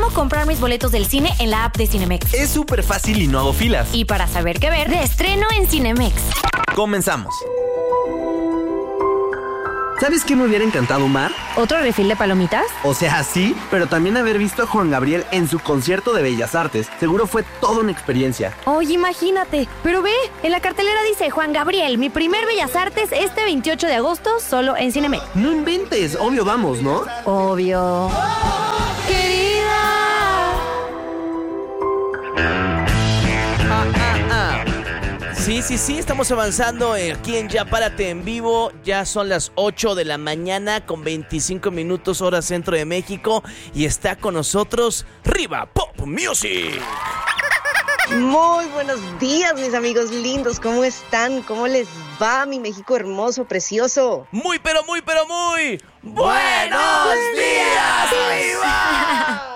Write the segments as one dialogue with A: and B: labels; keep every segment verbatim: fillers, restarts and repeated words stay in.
A: cómo comprar mis boletos del cine en la app de Cinemex.
B: Es súper fácil y no hago filas.
A: Y para saber qué ver, de estreno en Cinemex.
B: Comenzamos. ¿Sabes qué me hubiera encantado, Mar?
A: ¿Otro refil de palomitas?
B: O sea, sí, pero también haber visto a Juan Gabriel en su concierto de Bellas Artes. Seguro fue toda una experiencia.
A: Oye, imagínate. Pero ve, en la cartelera dice Juan Gabriel, mi primer Bellas Artes este veintiocho de agosto, solo en Cinemex.
B: No inventes, obvio vamos, ¿no?
A: Obvio. Querida.
C: Ah, ah, ah. Sí, sí, sí, estamos avanzando aquí en Ya Párate en Vivo. Ya son las ocho de la mañana con veinticinco minutos hora centro de México. Y está con nosotros Riva Pop Music.
D: Muy buenos días, mis amigos lindos. ¿Cómo están? ¿Cómo les va, mi México hermoso, precioso?
C: Muy, pero muy, pero muy ¡buenos días, Riva!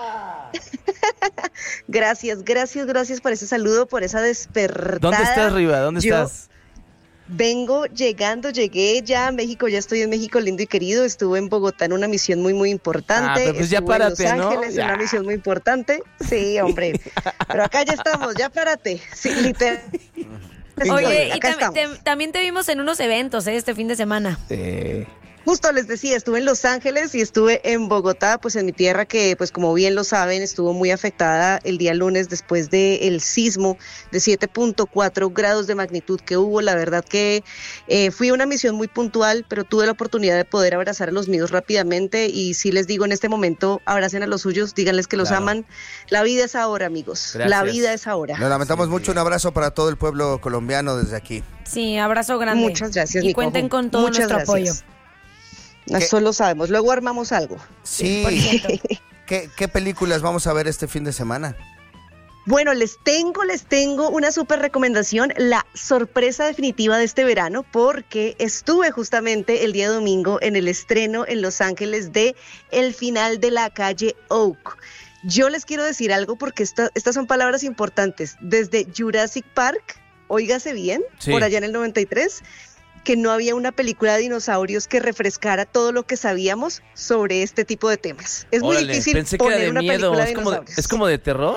D: Gracias, gracias, gracias por ese saludo, por esa despertada.
C: ¿Dónde estás, Riva? ¿Dónde
D: Yo
C: estás?
D: Vengo llegando, llegué ya a México, ya estoy en México lindo y querido. Estuve en Bogotá en una misión muy, muy importante.
C: Ah, pero pues ya
D: Estuve
C: párate,
D: en Los
C: ¿no?
D: Ángeles
C: Ya.
D: en una misión muy importante. Sí, hombre. Pero acá ya estamos, ya párate. Sí, literal.
A: Oye, y
D: acá
A: tam-
D: estamos.
A: te- también te vimos en unos eventos ¿eh? este fin de semana.
C: Eh,
D: Justo les decía, estuve en Los Ángeles y estuve en Bogotá, pues en mi tierra que, pues como bien lo saben, estuvo muy afectada el día lunes después del sismo de siete punto cuatro grados de magnitud que hubo. La verdad que eh, fui a una misión muy puntual, pero tuve la oportunidad de poder abrazar a los míos rápidamente y sí les digo en este momento, abracen a los suyos, díganles que los
C: Claro.
D: aman. La vida es ahora, amigos.
C: Gracias.
D: La vida es ahora.
E: Lo lamentamos mucho, un abrazo para todo el pueblo colombiano desde aquí.
A: Sí, abrazo grande.
D: Muchas gracias,
A: Y
D: mi
A: cuenten
D: cojo.
A: con todo
D: Muchas
A: nuestro
D: gracias.
A: apoyo.
D: Eso lo sabemos. Luego armamos algo.
E: Sí,
A: Por cierto.
E: ¿Qué, ¿qué películas vamos a ver este fin de semana?
D: Bueno, les tengo, les tengo una súper recomendación, la sorpresa definitiva de este verano, porque estuve justamente el día domingo en el estreno en Los Ángeles de El final de la calle Oak. Yo les quiero decir algo porque esta- estas son palabras importantes. Desde Jurassic Park, óigase bien,
C: Sí.
D: por allá en el noventa y tres, que no había una película de dinosaurios que refrescara todo lo que sabíamos sobre este tipo de temas. Es muy
C: órale,
D: difícil
C: pensé que era
D: poner
C: de
D: una
C: miedo.
D: película de
C: ¿Es como de,
D: dinosaurios.
C: ¿Es como de terror?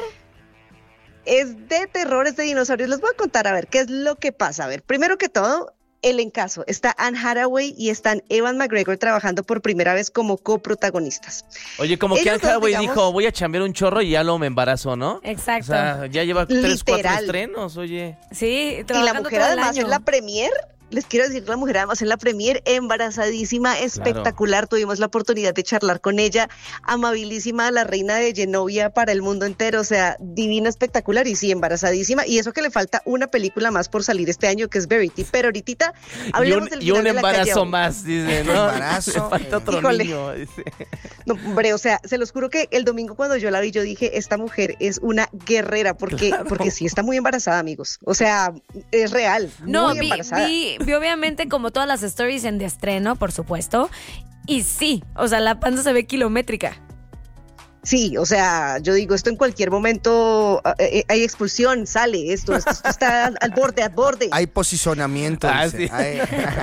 D: Es de terror, es de dinosaurios. Les voy a contar a ver qué es lo que pasa. A ver, primero que todo, el encaso. Está Anne Hathaway y están Ewan McGregor trabajando por primera vez como coprotagonistas.
C: Oye, como que
D: Ellos
C: Anne
D: dos,
C: Hathaway
D: digamos-
C: dijo, voy a chambear un chorro y ya lo me embarazo, ¿no?
A: Exacto.
C: O sea, ya lleva tres, cuatro
D: Literal.
C: estrenos, oye.
A: Sí,
D: Y la
A: trabajando
D: mujer
A: todo el
D: además
A: año.
D: en la premier, les quiero decir que la mujer además en la premier, embarazadísima, espectacular. Tuvimos la oportunidad de charlar con ella, amabilísima, la reina de Genovia para el mundo entero, o sea, divina, espectacular y sí, embarazadísima. Y eso que le falta una película más por salir este año, que es Verity. Pero ahorita
C: Y
D: hablemos
C: un,
D: del
C: y
D: final
C: un
D: de la calle
C: embarazo
D: Oak.
C: más, dice, ¿no?
E: Embarazo.
C: Le falta otro
D: Híjole.
C: niño, dice.
D: No, hombre, o sea, se los juro que el domingo cuando yo la vi, yo dije, esta mujer es una guerrera, porque,
C: Claro.
D: porque sí está muy embarazada, amigos. O sea, es real,
A: No,
D: muy
A: vi,
D: embarazada.
A: vi, vi obviamente como todas las stories en de estreno, por supuesto. Y sí, o sea, la panza se ve kilométrica.
D: Sí, o sea, yo digo, esto en cualquier momento eh, eh, hay expulsión, sale esto, esto, esto está al borde, al borde.
E: Hay posicionamiento.
C: Ah,
E: dice.
C: sí.
E: Hay-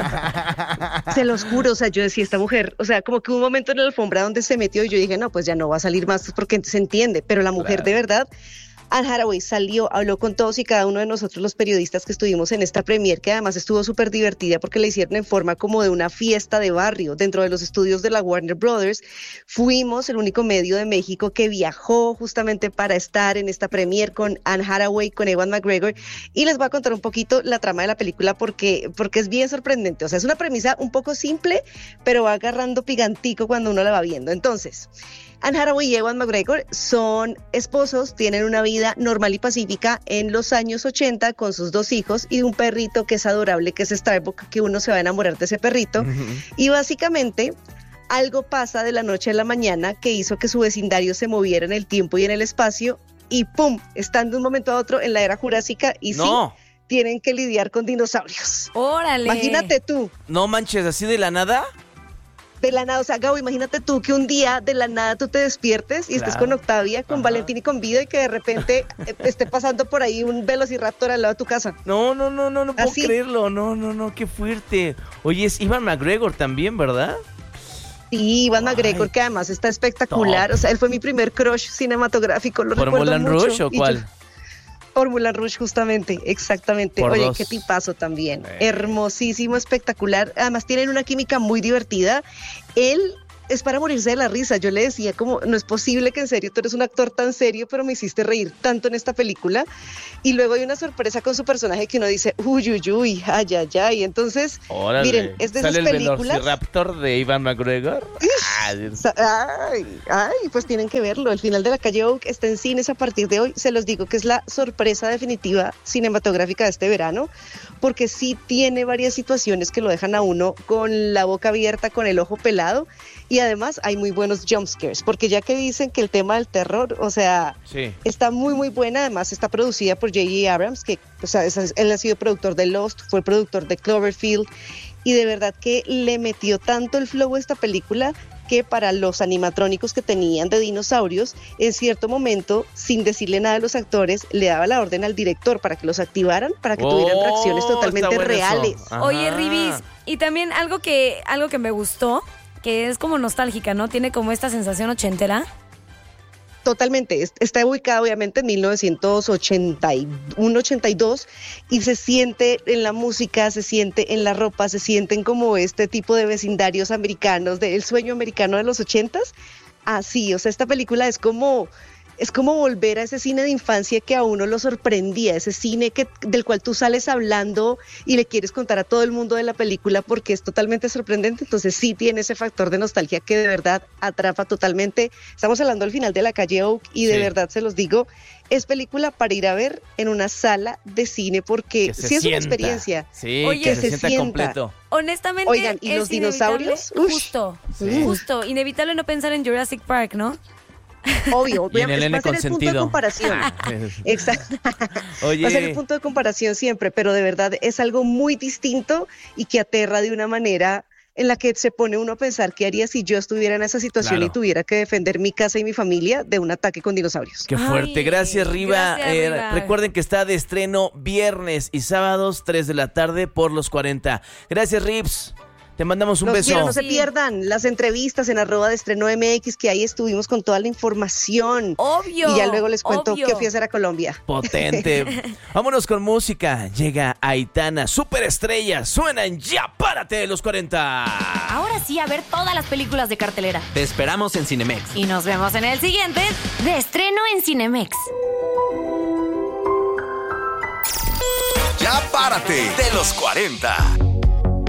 D: Se los juro, o sea, yo decía, esta mujer, o sea, como que hubo un momento en la alfombra donde se metió y yo dije, no, pues ya no va a salir más pues, porque se entiende, pero la mujer
C: Claro.
D: de verdad, Anne Hathaway salió, habló con todos y cada uno de nosotros los periodistas que estuvimos en esta premier, que además estuvo súper divertida porque la hicieron en forma como de una fiesta de barrio dentro de los estudios de la Warner Brothers. Fuimos el único medio de México que viajó justamente para estar en esta premier con Anne Hathaway, con Ewan McGregor, y les voy a contar un poquito la trama de la película porque, porque es bien sorprendente. O sea, es una premisa un poco simple, pero va agarrando picantico cuando uno la va viendo. Entonces, Anne Hathaway y Ewan McGregor son esposos, tienen una vida normal y pacífica en los años ochenta con sus dos hijos y un perrito que es adorable, que es Starbuck, que uno se va a enamorar de ese perrito. Y básicamente algo pasa de la noche a la mañana que hizo que su vecindario se moviera en el tiempo y en el espacio y ¡pum! Están de un momento a otro en la era jurásica y
C: No,
D: sí, tienen que lidiar con dinosaurios.
A: Órale.
D: Imagínate tú.
C: no manches, así de la nada.
D: De la nada, o sea, Gabo, imagínate tú que un día de la nada tú te despiertes y estés
C: Claro.
D: con Octavia, con
C: Ajá.
D: Valentín y con Vida y que de repente eh, esté pasando por ahí un velociraptor al lado de tu casa.
C: No, no, no, no, no puedo
D: Así.
C: creerlo. No, no, no, qué fuerte. Oye, es Ewan McGregor también, ¿verdad?
D: Sí, Iván McGregor, que además está espectacular. Top. O sea, él fue mi primer crush cinematográfico, lo
C: ¿Por
D: recuerdo
C: Moulin
D: mucho.
C: Rouge o cuál?
D: Por Moulin Rouge, justamente, exactamente.
C: Por
D: Oye,
C: dos.
D: qué tipazo también.
C: Eh.
D: Hermosísimo, espectacular. Además tienen una química muy divertida. Él es para morirse de la risa. Yo le decía como, no es posible que en serio, tú eres un actor tan serio, pero me hiciste reír tanto en esta película. Y luego hay una sorpresa con su personaje que uno dice, uy, uy, uy, ay, ay, ay. Entonces,
C: Órale.
D: miren, es de esas
C: ¿Sale
D: películas.
C: el Velociraptor de Ivan McGregor?
D: Ay, ay, pues tienen que verlo. El final de La Calle Oak está en cines a partir de hoy. Se los digo que es la sorpresa definitiva cinematográfica de este verano, porque sí tiene varias situaciones que lo dejan a uno con la boca abierta, con el ojo pelado, y además hay muy buenos jump scares, porque ya que dicen que el tema del terror, o sea,
C: Sí.
D: está muy muy buena. Además está producida por J J Abrams, que o sea, es- él ha sido productor de Lost, fue productor de Cloverfield, y de verdad que le metió tanto el flow a esta película que para los animatrónicos que tenían de dinosaurios, en cierto momento, sin decirle nada a los actores, le daba la orden al director para que los activaran, para que tuvieran
C: Oh,
D: reacciones
C: está
D: totalmente
C: bueno eso.
D: reales.
C: Ajá.
A: Oye, Ribis, y también algo que, algo que me gustó, que es como nostálgica, ¿no? Tiene como esta sensación ochentera.
D: Totalmente, es- está ubicada obviamente en mil novecientos ochenta y uno, ochenta y dos, y se siente en la música, se siente en la ropa, se sienten como este tipo de vecindarios americanos, del sueño americano de los ochentas. Así, o sea, esta película es como, es como volver a ese cine de infancia que a uno lo sorprendía, ese cine que, del cual tú sales hablando y le quieres contar a todo el mundo de la película porque es totalmente sorprendente. Entonces sí tiene ese factor de nostalgia que de verdad atrapa totalmente. Estamos hablando al final de La Calle Oak y de
C: Sí.
D: verdad se los digo, es película para ir a ver en una sala de cine porque
C: Que se
D: sí es una
C: sienta.
D: experiencia.
C: Sí,
A: Oye,
C: que
D: que
C: se,
D: se
C: sienta
D: sienta.
C: completo.
A: Honestamente,
D: Oigan, ¿y
A: es
D: los
A: inevitable-
D: dinosaurios? Ush.
A: Justo,
C: Sí.
A: justo. Inevitable no pensar en Jurassic Park, ¿no?
D: Obvio,
C: Y en el
D: va
C: N
D: a ser el punto de
C: consentido.
D: comparación. Exacto.
C: Oye.
D: Va a ser el punto de comparación siempre, pero de verdad es algo muy distinto y que aterra de una manera en la que se pone uno a pensar qué haría si yo estuviera en esa situación
C: Claro.
D: y tuviera que defender mi casa y mi familia de un ataque con dinosaurios.
C: Qué fuerte.
A: Ay,
C: Gracias, Riva.
A: gracias,
C: Eh,
A: Riva.
C: recuerden que está de estreno viernes y sábados, tres de la tarde por los cuarenta. Gracias, Rips. Te mandamos un
D: Los
C: beso.
D: quiero, no se
A: Sí.
D: pierdan las entrevistas en arroba de estreno M X, que ahí estuvimos con toda la información.
A: Obvio.
D: Y ya luego les cuento
A: obvio.
D: qué fui a hacer a Colombia.
C: Potente. Vámonos con música. Llega Aitana, superestrella. Suenan ya, párate de los cuarenta.
A: Ahora sí, a ver todas las películas de cartelera.
B: Te esperamos en Cinemex.
A: Y nos vemos en el siguiente de estreno en Cinemex.
F: Ya párate de los cuarenta.